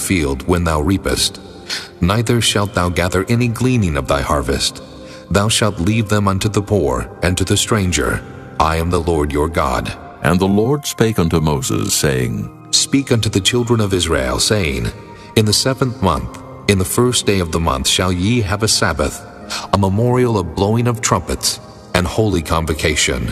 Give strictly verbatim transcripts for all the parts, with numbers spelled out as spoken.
field when thou reapest, neither shalt thou gather any gleaning of thy harvest. Thou shalt leave them unto the poor and to the stranger. I am the Lord your God. And the Lord spake unto Moses, saying, Speak unto the children of Israel, saying, In the seventh month, in the first day of the month, shall ye have a Sabbath, a memorial of blowing of trumpets, and holy convocation.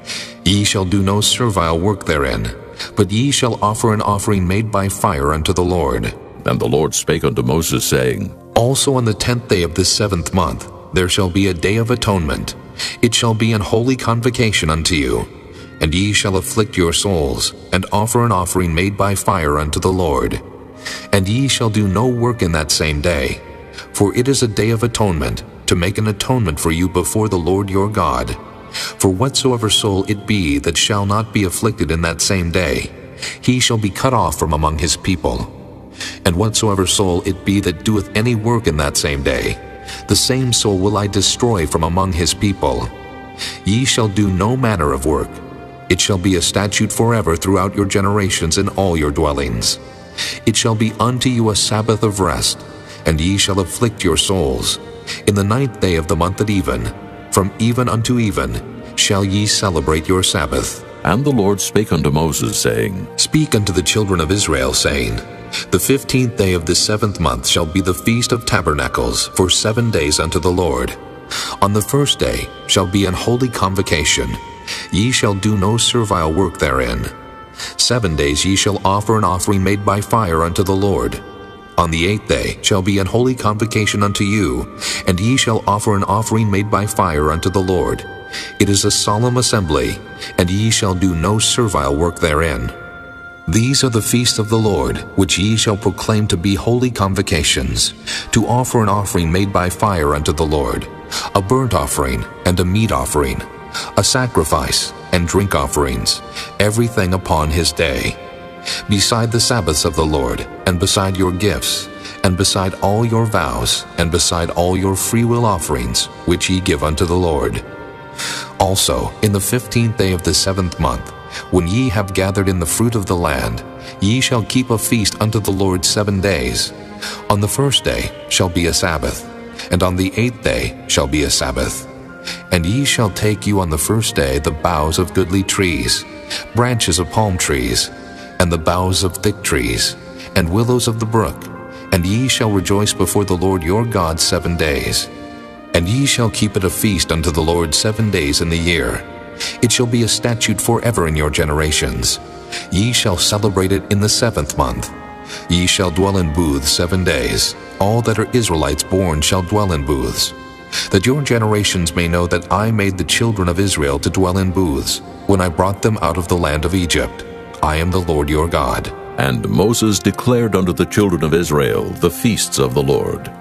Ye shall do no servile work therein, but ye shall offer an offering made by fire unto the Lord. And the Lord spake unto Moses, saying, Also on the tenth day of this seventh month there shall be a day of atonement. It shall be an holy convocation unto you. And ye shall afflict your souls, and offer an offering made by fire unto the Lord. And ye shall do no work in that same day, for it is a day of atonement, to make an atonement for you before the Lord your God. For whatsoever soul it be that shall not be afflicted in that same day, he shall be cut off from among his people. And whatsoever soul it be that doeth any work in that same day, the same soul will I destroy from among his people. Ye shall do no manner of work. It shall be a statute forever throughout your generations in all your dwellings. It shall be unto you a Sabbath of rest, and ye shall afflict your souls. In the ninth day of the month at even, from even unto even, shall ye celebrate your Sabbath. And the Lord spake unto Moses, saying, Speak unto the children of Israel, saying, The fifteenth day of the seventh month shall be the feast of tabernacles for seven days unto the Lord. On the first day shall be an holy convocation. Ye shall do no servile work therein. Seven days ye shall offer an offering made by fire unto the Lord. On the eighth day shall be an holy convocation unto you, and ye shall offer an offering made by fire unto the Lord. It is a solemn assembly, and ye shall do no servile work therein. These are the feasts of the Lord, which ye shall proclaim to be holy convocations, to offer an offering made by fire unto the Lord, a burnt offering and a meat offering, a sacrifice and drink offerings, everything upon his day. Beside the Sabbaths of the Lord, and beside your gifts, and beside all your vows, and beside all your freewill offerings, which ye give unto the Lord. Also, in the fifteenth day of the seventh month, when ye have gathered in the fruit of the land, ye shall keep a feast unto the Lord seven days. On the first day shall be a Sabbath, and on the eighth day shall be a Sabbath. And ye shall take you on the first day the boughs of goodly trees, branches of palm trees, and the boughs of thick trees, and willows of the brook, and ye shall rejoice before the Lord your God seven days. And ye shall keep it a feast unto the Lord seven days in the year. It shall be a statute forever in your generations. Ye shall celebrate it in the seventh month. Ye shall dwell in booths seven days. All that are Israelites born shall dwell in booths, that your generations may know that I made the children of Israel to dwell in booths, when I brought them out of the land of Egypt. I am the Lord your God. And Moses declared unto the children of Israel the feasts of the Lord.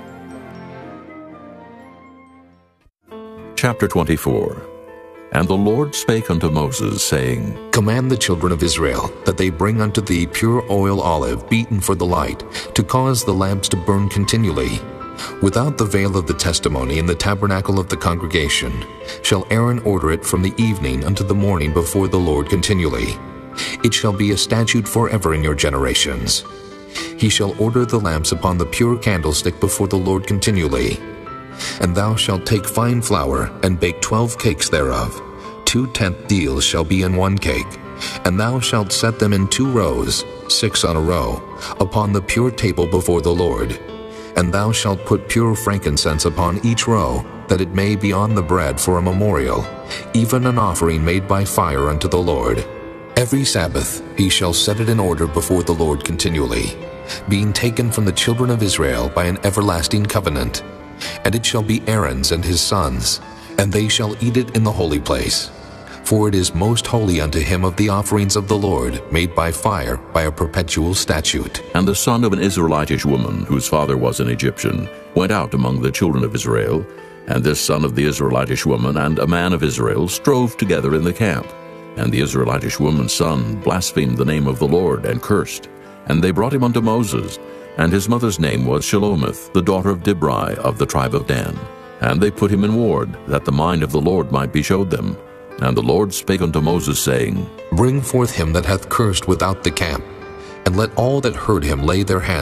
Chapter twenty-four. And the Lord spake unto Moses, saying, Command the children of Israel that they bring unto thee pure oil olive beaten for the light, to cause the lamps to burn continually. Without the veil of the testimony in the tabernacle of the congregation shall Aaron order it from the evening unto the morning before the Lord continually. It shall be a statute forever in your generations. He shall order the lamps upon the pure candlestick before the Lord continually. And thou shalt take fine flour, and bake twelve cakes thereof. Two tenth deals shall be in one cake. And thou shalt set them in two rows, six on a row, upon the pure table before the Lord. And thou shalt put pure frankincense upon each row, that it may be on the bread for a memorial, even an offering made by fire unto the Lord. Every Sabbath he shall set it in order before the Lord continually, being taken from the children of Israel by an everlasting covenant. And it shall be Aaron's and his sons, and they shall eat it in the holy place. For it is most holy unto him of the offerings of the Lord, made by fire, by a perpetual statute. And the son of an Israelitish woman, whose father was an Egyptian, went out among the children of Israel. And this son of the Israelitish woman and a man of Israel strove together in the camp. And the Israelitish woman's son blasphemed the name of the Lord, and cursed. And they brought him unto Moses. And his mother's name was Shelomith, the daughter of Dibri of the tribe of Dan. And they put him in ward, that the mind of the Lord might be showed them. And the Lord spake unto Moses, saying, Bring forth him that hath cursed without the camp, and let all that heard him lay their hands